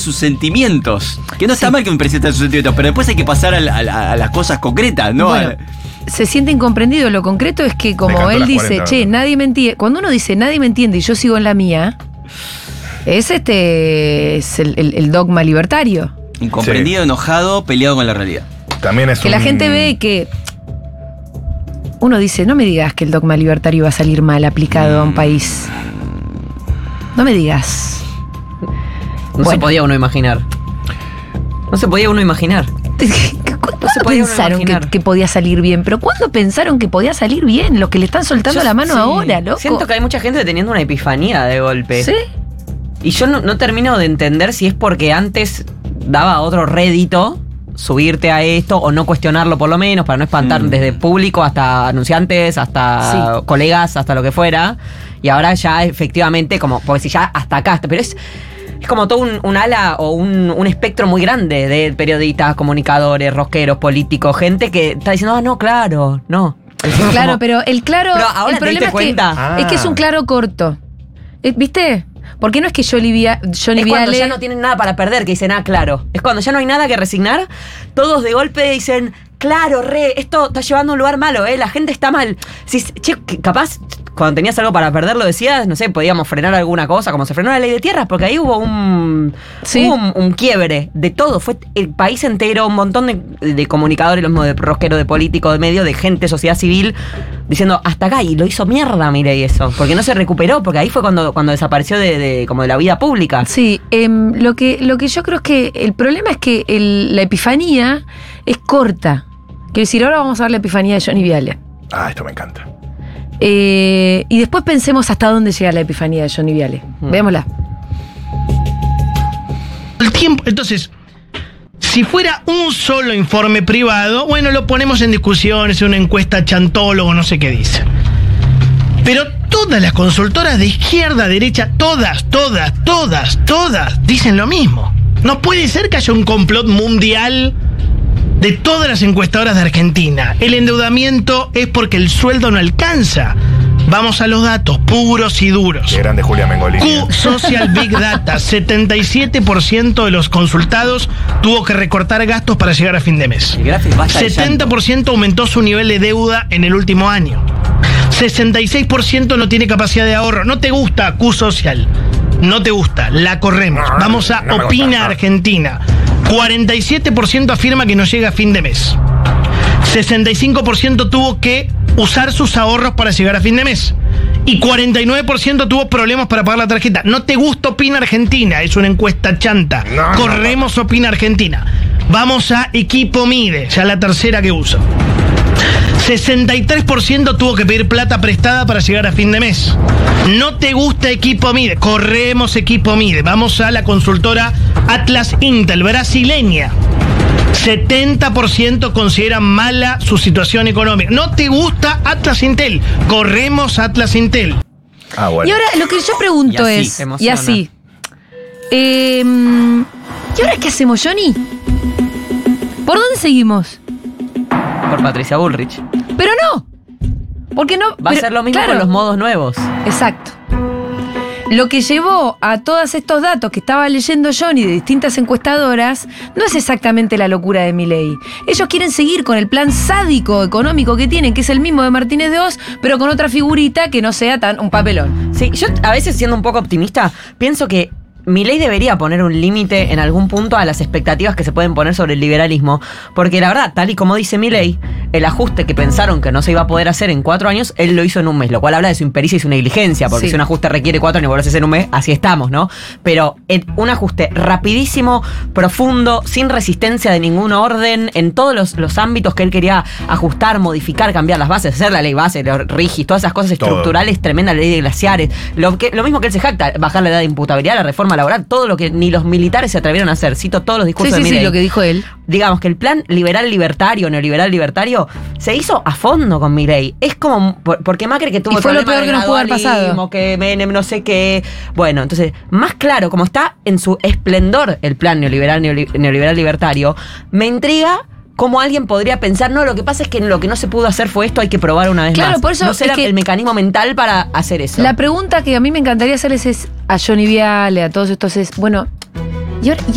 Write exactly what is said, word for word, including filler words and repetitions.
sus sentimientos. Que no está Sí. mal que me presenten sus sentimientos, pero después hay que pasar a, la- a la- a las cosas concretas, ¿no? Bueno, se siente incomprendido. Lo concreto es que, como cantó él las dice, cuarenta che, notas. nadie me entiende. Cuando uno dice nadie me entiende y yo sigo en la mía, es este es el, el- el dogma libertario. Incomprendido, enojado, peleado con la realidad. También es Que un... la gente ve que. Uno dice, no me digas que el dogma libertario va a salir mal aplicado a un país. No me digas. No Bueno. se podía uno imaginar. No se podía uno imaginar. ¿Cuándo se podía uno pensaron que, imaginar. que podía salir bien? ¿Pero cuándo pensaron que podía salir bien? Los que le están soltando Yo- la mano sí. ahora, loco. Siento que hay mucha gente teniendo una epifanía de golpe. ¿Sí? Y yo no, no termino de entender si es porque antes daba otro rédito subirte a esto o no cuestionarlo por lo menos, para no espantar Mm. desde público hasta anunciantes, hasta Sí. colegas, hasta lo que fuera. Y ahora ya efectivamente, como, porque si ya hasta acá, pero es, es como todo un, un ala o un, un espectro muy grande de periodistas, comunicadores, rosqueros, políticos, gente que está diciendo, ah, no, claro, no. Claro, Como- pero el claro. Pero ahora el te diste problema es cuenta. que, Ah. es que es un claro corto. Eh, ¿Viste? Porque no es que Johnny, Via- Johnny Es cuando Viale. ya no tienen nada para perder, que dicen, ah, claro. Es cuando ya no hay nada que resignar, todos de golpe dicen, claro, re, esto está llevando a un lugar malo, ¿eh? La gente está mal. Si, che, que capaz, cuando tenías algo para perder, lo decías, no sé, podíamos frenar alguna cosa, como se frenó la ley de tierras, porque ahí hubo un, Sí. hubo un, un quiebre de todo. Fue el país entero, un montón de, de comunicadores, los mismos de rosqueros, de políticos, de medio, de gente, sociedad civil, diciendo, hasta acá, y lo hizo mierda, mire, y eso. Porque no se recuperó, porque ahí fue cuando, cuando desapareció de, de- como de la vida pública. Sí, em, lo, que, lo que yo creo es que el problema es que el- la epifanía es corta. Quiero decir, ahora vamos a ver la epifanía de Johnny Viale. Ah, esto me encanta. Eh, y después pensemos hasta dónde llega la epifanía de Johnny Viale. Mm. Veámosla. El tiempo, entonces, si fuera un solo informe privado, bueno, lo ponemos en discusión, es una encuesta chantólogo, no sé qué dice. Pero todas las consultoras de izquierda, derecha, todas, todas, todas, todas, dicen lo mismo. No puede ser que haya un complot mundial de todas las encuestadoras de Argentina. El endeudamiento es porque el sueldo no alcanza. Vamos a los datos puros y duros. Qué grande Julia Mengolini. Q Social Big Data, setenta y siete por ciento de los consultados tuvo que recortar gastos para llegar a fin de mes. El gráfico basta de setenta por ciento aumentó su nivel de deuda en el último año. sesenta y seis por ciento no tiene capacidad de ahorro. No te gusta Q Social. No te gusta. La corremos. No, Vamos a no me Opina gusta, no. Argentina. cuarenta y siete por ciento afirma que no llega a fin de mes. sesenta y cinco por ciento tuvo que usar sus ahorros para llegar a fin de mes. Y cuarenta y nueve por ciento tuvo problemas para pagar la tarjeta. No te gusta Opina Argentina, es una encuesta chanta. No, no, Corremos Opina Argentina. Vamos a Equipo Mide, ya la tercera que uso. sesenta y tres por ciento tuvo que pedir plata prestada para llegar a fin de mes. No te gusta Equipo Mide, corremos Equipo Mide. Vamos a la consultora Atlas Intel, brasileña. setenta por ciento consideran mala su situación económica. No te gusta Atlas Intel, corremos Atlas Intel. Ah, bueno. Y ahora lo que yo pregunto Y así, es, te y emociona. así, em, ¿y ahora qué hacemos, Johnny? ¿Por dónde seguimos? Por Patricia Bullrich. Pero no, porque no... Va pero- a ser lo mismo claro, con los modos nuevos. Exacto. Lo que llevó a todos estos datos que estaba leyendo Johnny de distintas encuestadoras no es exactamente la locura de Milei. Ellos quieren seguir con el plan sádico económico que tienen, que es el mismo de Martínez de Oz, pero con otra figurita que no sea tan un papelón. Sí, yo a veces siendo un poco optimista, pienso que Milei debería poner un límite en algún punto a las expectativas que se pueden poner sobre el liberalismo, porque la verdad, tal y como dice Milei, el ajuste que pensaron que no se iba a poder hacer en cuatro años, él lo hizo en un mes, lo cual habla de su impericia y su negligencia, porque Sí. si un ajuste requiere cuatro años y volverse a hacer en un mes, así estamos, ¿no? Pero en un ajuste rapidísimo, profundo, sin resistencia de ningún orden, en todos los, los ámbitos que él quería ajustar, modificar, cambiar las bases, hacer la ley base, los rigis, todas esas cosas Todo. estructurales, tremenda ley de glaciares, lo, que, lo mismo que él se jacta, bajar la edad de imputabilidad, la reforma laboral, todo lo que ni los militares se atrevieron a hacer, cito todos los Sí, discursos sí, de sí, Milei. lo que dijo él. Digamos que el plan liberal libertario, neoliberal libertario, se hizo a fondo con Milei. Es como, por- porque Macri que tuvo Y el fue lo problema peor que del nos pudo haber pasado. gradualismo, que Menem no sé qué. Bueno, entonces, más claro, como está en su esplendor el plan neoliberal, neoli- neoliberal libertario, me intriga cómo alguien podría pensar, no, lo que pasa es que lo que no se pudo hacer fue esto, hay que probar una vez Claro, más. por eso no será es que- el mecanismo mental para hacer eso. La pregunta que a mí me encantaría hacerles es a Johnny Viale, a todos estos es, bueno, ¿y ahora,